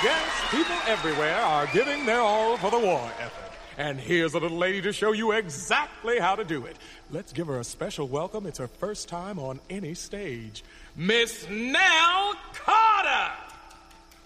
Yes, people everywhere are giving their all for the war effort. And here's a little lady to show you exactly how to do it. Let's give her a special welcome. It's her first time on any stage. Miss Nell